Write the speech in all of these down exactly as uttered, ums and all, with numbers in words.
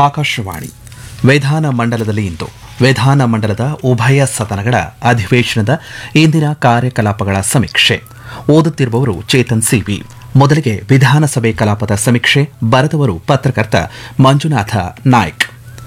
ಆಕಾಶವಾಣಿ ವಿಧಾನ ಮಂಡಲದಲ್ಲಿ ಇಂದು ವಿಧಾನ ಮಂಡಲದ ಉಭಯ ಸದನಗಳ ಅಧಿವೇಶನದ ಇಂದಿನ ಕಾರ್ಯಕಲಾಪಗಳ ಸಮೀಕ್ಷೆ. ಓದುತ್ತಿರುವವರು ಚೇತನ್ ಸಿವಿ. ಮೊದಲಿಗೆ ವಿಧಾನಸಭೆ ಕಲಾಪದ ಸಮೀಕ್ಷೆ ಬರೆದವರು ಪತ್ರಕರ್ತ ಮಂಜುನಾಥ ನಾಯ್ಕ್.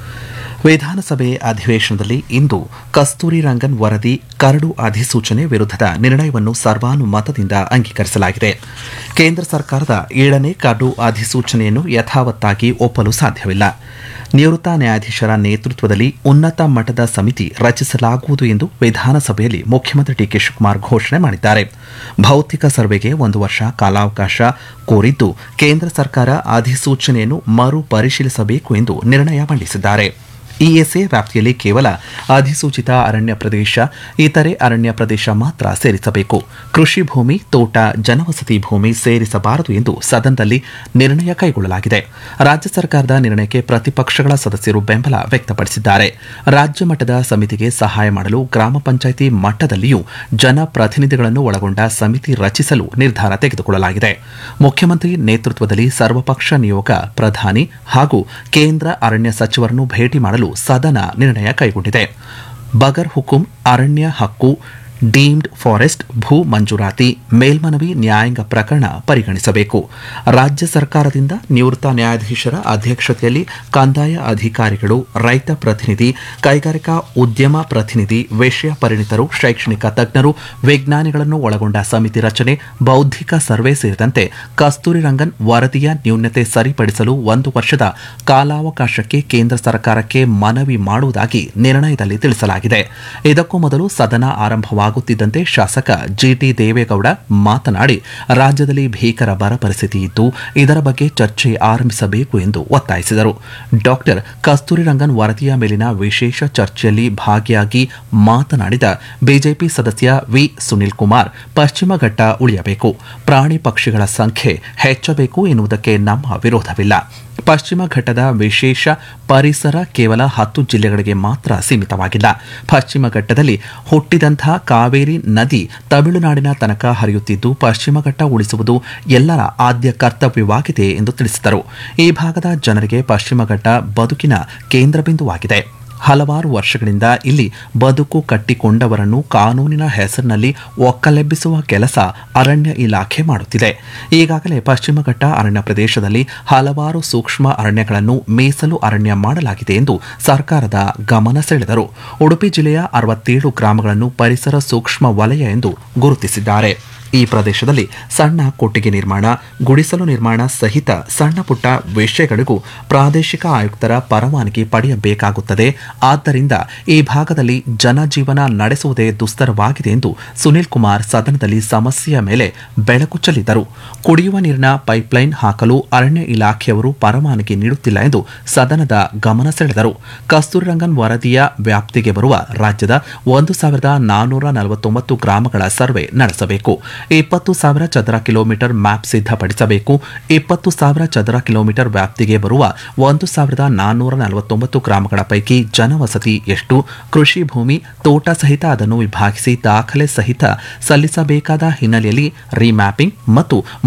ವಿಧಾನಸಭೆ ಅಧಿವೇಶನದಲ್ಲಿ ಇಂದು ಕಸ್ತೂರಿ ರಂಗನ್ ವರದಿ ಕರಡು ಅಧಿಸೂಚನೆ ವಿರುದ್ಧದ ನಿರ್ಣಯವನ್ನು ಸರ್ವಾನುಮತದಿಂದ ಅಂಗೀಕರಿಸಲಾಗಿದೆ. ಕೇಂದ್ರ ಸರ್ಕಾರದ ಏಳನೇ ಕರಡು ಅಧಿಸೂಚನೆಯನ್ನು ಯಥಾವತ್ತಾಗಿ ಒಪ್ಪಲು ಸಾಧ್ಯವಿಲ್ಲ. ನಿವೃತ್ತ ನ್ಯಾಯಾಧೀಶರ ನೇತೃತ್ವದಲ್ಲಿ ಉನ್ನತ ಮಟ್ಟದ ಸಮಿತಿ ರಚಿಸಲಾಗುವುದು ಎಂದು ವಿಧಾನಸಭೆಯಲ್ಲಿ ಮುಖ್ಯಮಂತ್ರಿ ಡಿಕೆ ಶಿವಕುಮಾರ್ ಘೋಷಣೆ ಮಾಡಿದ್ದಾರೆ. ಭೌತಿಕ ಸರ್ವೆಗೆ ಒಂದು ವರ್ಷ ಕಾಲಾವಕಾಶ ಕೋರಿದ್ದು ಕೇಂದ್ರ ಸರ್ಕಾರ ಅಧಿಸೂಚನೆಯನ್ನು ಮರು ಪರಿಶೀಲಿಸಬೇಕು ಎಂದು ನಿರ್ಣಯ ಮಂಡಿಸಿದ್ದಾರೆ. ಇಎಸ್ಎ ವ್ಯಾಪ್ತಿಯಲ್ಲಿ ಕೇವಲ ಅಧಿಸೂಚಿತ ಅರಣ್ಯ ಪ್ರದೇಶ, ಇತರೆ ಅರಣ್ಯ ಪ್ರದೇಶ ಮಾತ್ರ ಸೇರಿಸಬೇಕು. ಕೃಷಿ ಭೂಮಿ, ತೋಟ, ಜನವಸತಿ ಭೂಮಿ ಸೇರಿಸಬಾರದು ಎಂದು ಸದನದಲ್ಲಿ ನಿರ್ಣಯ ಕೈಗೊಳ್ಳಲಾಗಿದೆ. ರಾಜ್ಯ ಸರ್ಕಾರದ ನಿರ್ಣಯಕ್ಕೆ ಪ್ರತಿಪಕ್ಷಗಳ ಸದಸ್ಯರು ಬೆಂಬಲ ವ್ಯಕ್ತಪಡಿಸಿದ್ದಾರೆ. ರಾಜ್ಯ ಮಟ್ಟದ ಸಮಿತಿಗೆ ಸಹಾಯ ಮಾಡಲು ಗ್ರಾಮ ಪಂಚಾಯಿತಿ ಮಟ್ಟದಲ್ಲಿಯೂ ಜನಪ್ರತಿನಿಧಿಗಳನ್ನು ಒಳಗೊಂಡ ಸಮಿತಿ ರಚಿಸಲು ನಿರ್ಧಾರ ತೆಗೆದುಕೊಳ್ಳಲಾಗಿದೆ. ಮುಖ್ಯಮಂತ್ರಿ ನೇತೃತ್ವದಲ್ಲಿ ಸರ್ವಪಕ್ಷ ನಿಯೋಗ ಪ್ರಧಾನಿ ಹಾಗೂ ಕೇಂದ್ರ ಅರಣ್ಯ ಸಚಿವರನ್ನು ಭೇಟಿ ಮಾಡಲು ಸದನ ನಿರ್ಣಯ ಕೈಗೊಂಡಿದೆ. ಬಗರ್ ಹುಕುಂ, ಅರಣ್ಯ ಹಕ್ಕು, ಡೀಮ್ಡ್ ಫಾರೆಸ್ಟ್, ಭೂ ಮಂಜೂರಾತಿ, ಮೇಲ್ಮನವಿ ನ್ಯಾಯಾಂಗ ಪ್ರಕರಣ ಪರಿಗಣಿಸಬೇಕು. ರಾಜ್ಯ ಸರ್ಕಾರದಿಂದ ನಿವೃತ್ತ ನ್ಯಾಯಾಧೀಶರ ಅಧ್ಯಕ್ಷತೆಯಲ್ಲಿ ಕಂದಾಯ ಅಧಿಕಾರಿಗಳು, ರೈತ ಪ್ರತಿನಿಧಿ, ಕೈಗಾರಿಕಾ ಉದ್ಯಮ ಪ್ರತಿನಿಧಿ, ವಿಷಯ ಪರಿಣಿತರು, ಶೈಕ್ಷಣಿಕ ತಜ್ಞರು, ವಿಜ್ಞಾನಿಗಳನ್ನು ಒಳಗೊಂಡ ಸಮಿತಿ ರಚನೆ, ಬೌದ್ಧಿಕ ಸರ್ವೆ ಸೇರಿದಂತೆ ಕಸ್ತೂರಿ ರಂಗನ್ ವರದಿಯ ನ್ಯೂನತೆ ಸರಿಪಡಿಸಲು ಒಂದು ವರ್ಷದ ಕಾಲಾವಕಾಶಕ್ಕೆ ಕೇಂದ್ರ ಸರ್ಕಾರಕ್ಕೆ ಮನವಿ ಮಾಡುವುದಾಗಿ ನಿರ್ಣಯದಲ್ಲಿ ತಿಳಿಸಲಾಗಿದೆ. ಇದಕ್ಕೂ ಮೊದಲು ಸದನ ಆರಂಭವಾಗುತ್ತಿದ್ದಂತೆ ಶಾಸಕ ಜಿಟಿ ದೇವೇಗೌಡ ಮಾತನಾಡಿ, ರಾಜ್ಯದಲ್ಲಿ ಭೀಕರ ಬರ ಪರಿಸ್ಥಿತಿ ಇದ್ದು ಇದರ ಬಗ್ಗೆ ಚರ್ಚೆ ಆರಂಭಿಸಬೇಕು ಎಂದು ಒತ್ತಾಯಿಸಿದರು. ಡಾಕ್ಟರ್ ಕಸ್ತೂರಿ ರಂಗನ್ ವರದಿಯ ಮೇಲಿನ ವಿಶೇಷ ಚರ್ಚೆಯಲ್ಲಿ ಭಾಗಿಯಾಗಿ ಮಾತನಾಡಿದ ಬಿಜೆಪಿ ಸದಸ್ಯ ವಿ ಸುನಿಲ್ ಕುಮಾರ್, ಪಶ್ಚಿಮ ಘಟ್ಟ ಉಳಿಯಬೇಕು, ಪ್ರಾಣಿ ಪಕ್ಷಿಗಳ ಸಂಖ್ಯೆ ಹೆಚ್ಚಬೇಕು ಎನ್ನುವುದಕ್ಕೆ ನಮ್ಮ ವಿರೋಧವಿಲ್ಲ. ಪಶ್ಚಿಮ ಘಟ್ಟದ ವಿಶೇಷ ಪರಿಸರ ಕೇವಲ ಹತ್ತು ಜಿಲ್ಲೆಗಳಿಗೆ ಮಾತ್ರ ಸೀಮಿತವಾಗಿಲ್ಲ. ಪಶ್ಚಿಮ ಘಟ್ಟದಲ್ಲಿ ಹುಟ್ಟಿದಂತಹ ಕಾವೇರಿ ನದಿ ತಮಿಳುನಾಡಿನ ತನಕ ಹರಿಯುತ್ತಿದ್ದು ಪಶ್ಚಿಮ ಘಟ್ಟ ಉಳಿಸುವುದು ಎಲ್ಲರ ಆದ್ಯ ಕರ್ತವ್ಯವಾಗಿದೆ ಎಂದು ತಿಳಿಸಿದರು. ಈ ಭಾಗದ ಜನರಿಗೆ ಪಶ್ಚಿಮ ಘಟ್ಟ ಬದುಕಿನ ಕೇಂದ್ರ ಬಿಂದುವಾಗಿದೆ. ಹಲವಾರು ವರ್ಷಗಳಿಂದ ಇಲ್ಲಿ ಬದುಕು ಕಟ್ಟಿಕೊಂಡವರನ್ನು ಕಾನೂನಿನ ಹೆಸರಿನಲ್ಲಿ ಒಕ್ಕಲೆಬ್ಬಿಸುವ ಕೆಲಸ ಅರಣ್ಯ ಇಲಾಖೆ ಮಾಡುತ್ತಿದೆ. ಈಗಾಗಲೇ ಪಶ್ಚಿಮ ಘಟ್ಟ ಅರಣ್ಯ ಪ್ರದೇಶದಲ್ಲಿ ಹಲವಾರು ಸೂಕ್ಷ್ಮ ಅರಣ್ಯಗಳನ್ನು ಮೀಸಲು ಅರಣ್ಯ ಮಾಡಲಾಗಿದೆ ಎಂದು ಸರ್ಕಾರದ ಗಮನ ಸೆಳೆದರು. ಉಡುಪಿ ಜಿಲ್ಲೆಯ ಅರವತ್ತೇಳು ಗ್ರಾಮಗಳನ್ನು ಪರಿಸರ ಸೂಕ್ಷ್ಮ ವಲಯ ಎಂದು ಗುರುತಿಸಿದ್ದಾರೆ. ಈ ಪ್ರದೇಶದಲ್ಲಿ ಸಣ್ಣ ಕೊಟ್ಟಿಗೆ ನಿರ್ಮಾಣ, ಗುಡಿಸಲು ನಿರ್ಮಾಣ ಸಹಿತ ಸಣ್ಣ ಪುಟ್ಟ ವಿಷಯಗಳಿಗೂ ಪ್ರಾದೇಶಿಕ ಆಯುಕ್ತರ ಪರವಾನಗಿ ಪಡೆಯಬೇಕಾಗುತ್ತದೆ. ಆದ್ದರಿಂದ ಈ ಭಾಗದಲ್ಲಿ ಜನಜೀವನ ನಡೆಸುವುದೇ ದುಸ್ತರವಾಗಿದೆ ಎಂದು ಸುನಿಲ್ ಕುಮಾರ್ ಸದನದಲ್ಲಿ ಸಮಸ್ಯೆಯ ಮೇಲೆ ಬೆಳಕು ಚೆಲ್ಲಿದರು. ಕುಡಿಯುವ ನೀರಿನ ಪೈಪ್ಲೈನ್ ಹಾಕಲು ಅರಣ್ಯ ಇಲಾಖೆಯವರು ಪರವಾನಗಿ ನೀಡುತ್ತಿಲ್ಲ ಎಂದು ಸದನದ ಗಮನ ಸೆಳೆದರು. ಕಸ್ತೂರಿ ರಂಗನ್ ವರದಿಯ ವ್ಯಾಪ್ತಿಗೆ ಬರುವ ರಾಜ್ಯದ ಒಂದು ಸಾವಿರದ ನಾನ್ನೂರ ನಲವತ್ತೊಂಬತ್ತು ಗ್ರಾಮಗಳ ಸರ್ವೆ ನಡೆಸಬೇಕು. ಇಪ್ಪತ್ತು ಸಾವಿರ ಚದರ ಕಿಲೋಮೀಟರ್ ಮ್ಯಾಪ್ ಸಿದ್ಧಪಡಿಸಬೇಕು. ಇಪ್ಪತ್ತು ಸಾವಿರ ಚದರ ಕಿಲೋಮೀಟರ್ ವ್ಯಾಪ್ತಿಗೆ ಬರುವ ಒಂದು ಸಾವಿರದ ನಾನ್ನೂರ ನಲವತ್ತೊಂಬತ್ತು ಗ್ರಾಮಗಳ ಪೈಕಿ ಜನವಸತಿ ಎಷ್ಟು, ಕೃಷಿ ಭೂಮಿ, ತೋಟ ಸಹಿತ ಅದನ್ನು ವಿಭಾಗಿಸಿ ದಾಖಲೆ ಸಹಿತ ಸಲ್ಲಿಸಬೇಕಾದ ಹಿನ್ನೆಲೆಯಲ್ಲಿ ರಿಮ್ಯಾಪಿಂಗ್ ಮತ್ತು